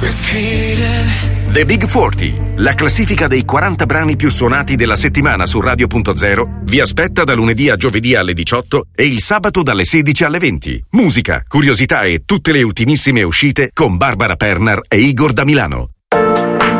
The Big 40, la classifica dei 40 brani più suonati della settimana su Radio.0, vi aspetta da lunedì a giovedì alle 18 e il sabato dalle 16 alle 20. Musica, curiosità e tutte le ultimissime uscite con Barbara Pernar e Igor da Milano.